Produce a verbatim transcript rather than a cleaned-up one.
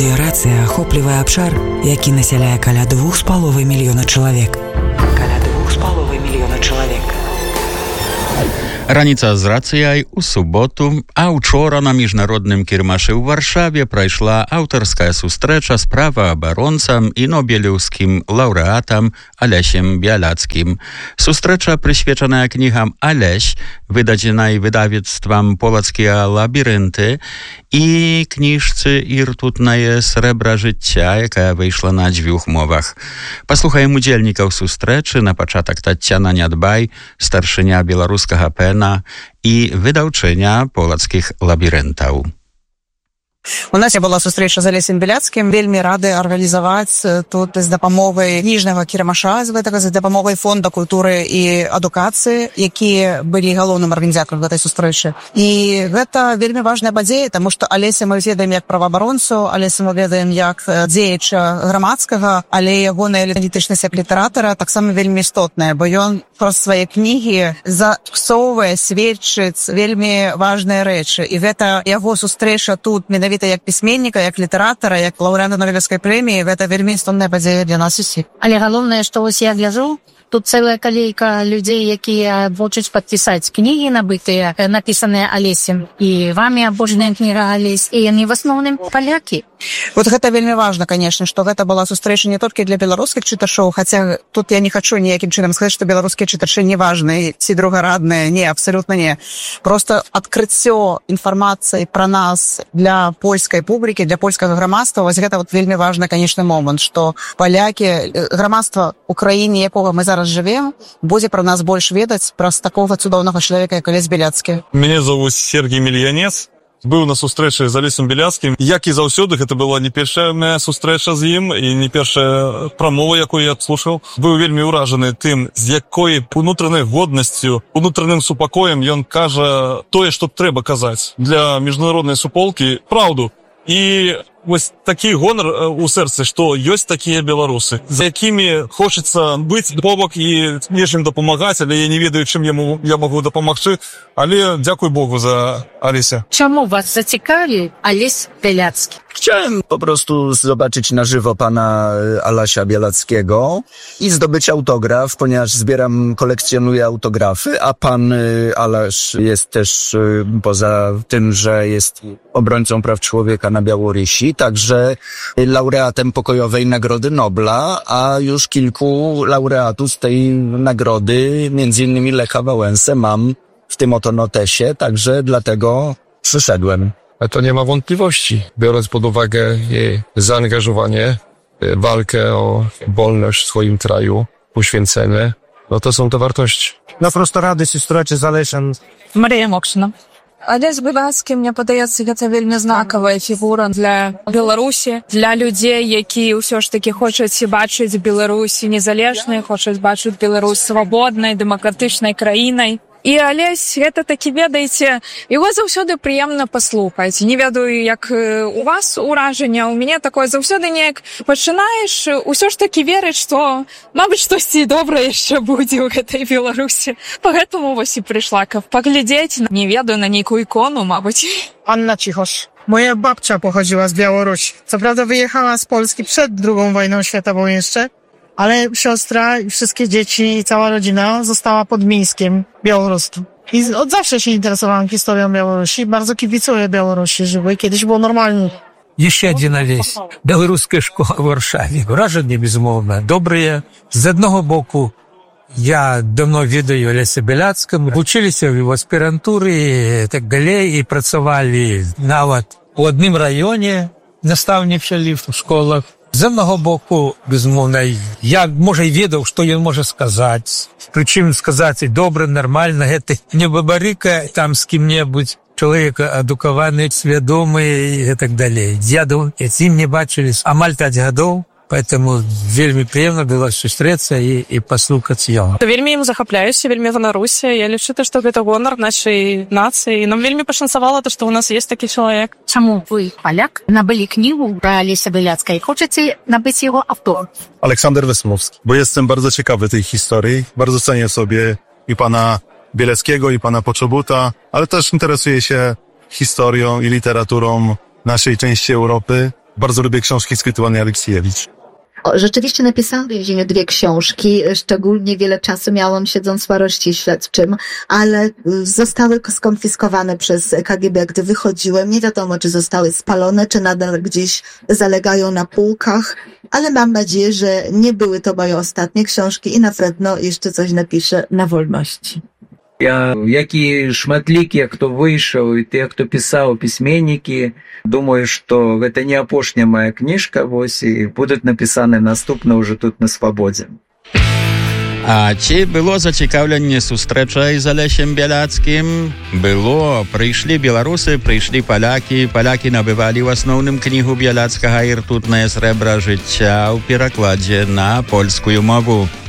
Радыёрацыя ахоплівае абшар, які насяляе каля двух з паловай мільёна чалавек. Каля двух з паловай мільёна чалавек. Раніца з рацыяй у суботу, а учора на міжнародным кірмашы ў Варшаве прайшла аўтарская сустрэча з праваабаронцам і нобелеўскім лаўрэатам Алесем Бяляцкім. Сустрэча прысвечаная кнігам «Алесь», выдадзенай выдавецтвам «Полацкія лабірынты», і кніжцы «І ртутнае срэбра жыцця», якая выйшла на дзвюх мовах. Паслухаем удзельнікаў сустрэчы. На пачатак Таццяна Нядбай, старшыня беларускага пэна і выдаўчыня «Полацкіх лабірынтаў». У нас была сустрэча з Алесем Бяляцкім. Вельмі рады арганізаваць тут з дапамогай кніжнага кірмаша, з гэтага з дапамогай фонда культуры і адукацыі, якія былі галоўным арганізатарам гэтай сустрэчы. І гэта вельмі важная падзея, таму што Алеся мы ведаем як праваабаронцу, Алеся мы ведаем як дзеяча грамадскага, але ягоная аналітычнасць як літаратара таксама вельмі істотная, бо ён праз свае кнігі зафіксоўвае, сведчыць вельмі важныя рэчы. І гэта яго сустрэча тут менавіта як пісьменніка, як літаратара, як лаўрэата Нобелеўскай прэміі, гэта вельмі істотная падзея для нас усіх. Але галоўнае, што вось я гляжу, тут цэлая калейка людзей, якія хочуць падпісаць кнігі набытыя, напісаныя Алесем і вамі, абожная кніга Алесь, і яны в асноўным палякі. Вот гэта вельмі важна, конечно, што гэта была сустрэча не толькі для беларускіх чытачоў, хаця тут я не хачу ніякім чынам сказаць, што беларускія чытачы не важныя ці другарадныя, не, абсалютна не. Просто адкрыццё інфармацыі пра нас для польскай публікі, для польскага грамадства, вось гэта вот вельмі важны, конечно, момант, што палякі, грамадства ў краіне, якога мы зараз жывем, будзе пра нас больш ведаць праз такога цудоўнага чалавека, як Алесь Бяляцкі. Мяне зовут Сергій Мільянец. Быў на сустрэчы з Алесем Бяляцкім. Як і заўсёды, гэта была не першая моя сустрэча з ім і не першая прамова, якую я слушаў. Быў вельмі ўражаны тым, з якой унутранай годнасцю, унутраным супакоем ён кажа тое, што трэба казаць для міжнароднай суполкі, праўду. І вось такі гонар у сэрцы, што ёсць такія беларусы, за якімі хочацца быць побак і нечым дапамагаць, але я не ведаю, чым я магу, я магу дапамагчы, але дзякуй Богу за Алеся. Czemu was zaciekawił Alесь Bielecki? Chciałem po prostu zobaczyć na żywo pana Alesia Bielackiego i zdobyć autograf, ponieważ zbieram, kolekcjonuję autografy, a pan Aleš jest też, poza tym, że jest obrońcą praw człowieka na Białorusi, także laureatem pokojowej Nagrody Nobla, a już kilku laureatów z tej nagrody, między innymi Lecha Wałęsę, mam w tym oto notesie, także dlatego przyszedłem. To nie ma wątpliwości, biorąc pod uwagę jej zaangażowanie, walkę o wolność w swoim kraju, poświęcenie, no to są to wartości. No prosto rady сустрэчы з Алесем. Марія Мокшина. Алесь Бяляцкі, мне падаецца, гэта вельмі знакавая фігура для Беларусі, для людзей, які ўсё ж такі хочуць бачыць Беларусі незалежнай, хочуць бачыць Беларусь свабоднай, дэмакратычнай краінай. І Алесь, гэта такі, ведаеце, яго заўсёды прыемна паслухаць. Не ведаю, як у вас уражанне, у мяне такое заўсёды неяк пачынаеш усё ж такі верыць, што, мабыць, штосьці добрае яшчэ будзе ў гэтай Беларусі. Пагэтаму вось і прыйшла, каб паглядзець, не ведаю, на нейкую ікону, мабыць. Anna Cichosz. Moja babcia pochodziła z Białorusi. Co prawda wyjechała z Polski przed drugą wojną światową jeszcze, ale siostra i wszystkie dzieci i cała rodzina została pod Mińskiem, Białoruskim. I od zawsze się interesowałam historią Białorusi. Bardzo kibicuję Białorusi, żeby kiedyś było normalnie. Jeszcze один Алесь. Белорусская школа в Варшаве. Враження, безумовно, добрые. З одного боку, я давно ведаю Алеся Бяляцкага. Вучилися в його аспірантурі і так далі, і працювали навіть у одному районі, наставничали в школах. З одного боку, безумовно, я, може, й ведав, що він може сказати. Причому сказати добре, нормально, це не бабарика там з ким-небудь, чоловік адукований, свідомий і так далі. Я з ним не бачились амаль п'ять років, Поэтому вельмі приємно було зустріться і, і послухати його. Вельмі їм захапляюся, вельмі ганаруся. Я лічу, що це гонор нашої нації. Нам вельмі пошанцевало, що у нас є такий чоловік. Чому ви, поляк, набили книгу про Алеся Бяляцкого i chcecie nabyć jego autor? Aleksander Wysmowski, bo jestem bardzo ciekawy tej historii. Bardzo cenię sobie i pana Bieleckiego, i pana Poczobuta, ale też interesuję się historią i literaturą naszej części Europy. Bardzo lubię książki skrytu Anny Aleksiejewicz. O, rzeczywiście napisałam w więzieniu dwie książki, szczególnie wiele czasu miałam siedząc w areszcie śledczym, ale zostały skonfiskowane przez K G B, gdy wychodziłem. Nie wiadomo, czy zostały spalone, czy nadal gdzieś zalegają na półkach, ale mam nadzieję, że nie były to moje ostatnie książki i na pewno jeszcze coś napiszę na wolności. Я, як і шматлікія, хто вийшов, і ті, хто писав, письменники, думаю, що це не апошня моя книжка, ось, і будуть написані наступні вже тут на свободі. А ці було зацікавлення сустрэчай з Алесем Бяляцкім? Было. Прыйшлі беларусы, прыйшлі палякі. Палякі набывалі ў асноўным кнігу Бяляцкага «Іртутнае срэбра жыцця» ў перакладзе на польскую мову.